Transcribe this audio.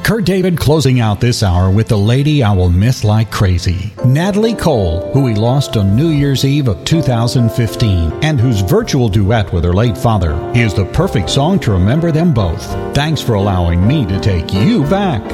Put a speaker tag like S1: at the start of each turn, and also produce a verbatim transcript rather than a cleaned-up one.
S1: Kurt David closing out this hour with the lady I will miss like crazy, Natalie Cole, who he lost on New Year's Eve of two thousand fifteen, and whose virtual duet with her late father is the perfect song to remember them both. Thanks for allowing me to take you back.